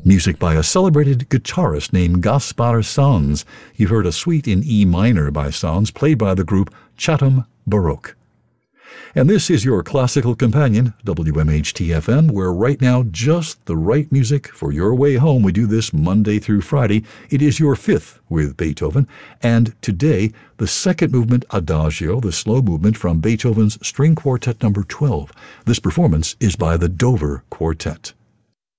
Music by a celebrated guitarist named Gaspar Sanz. You heard a suite in E minor by Sanz, played by the group Chatham Baroque. And this is your classical companion, WMHT-FM, where right now just the right music for your way home. We do this Monday through Friday. It is your fifth with Beethoven, and today the second movement, Adagio, the slow movement from Beethoven's String Quartet No. 12. This performance is by the Dover Quartet.